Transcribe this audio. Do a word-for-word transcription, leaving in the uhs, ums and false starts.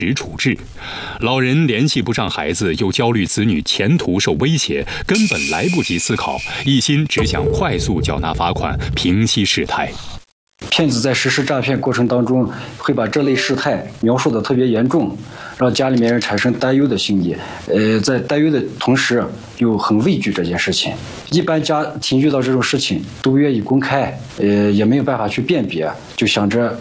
时处置。老人联系不上孩子，又焦虑子女前途受威胁，根本来不及思考，一心只想快速缴纳罚款，平息事态。 骗子在实施诈骗过程当中，会把这类事态描述的特别严重，让家里面人产生担忧的心理。呃，在担忧的同时，又很畏惧这件事情。一般家庭遇到这种事情，都不愿意公开，呃，也没有办法去辨别，就想着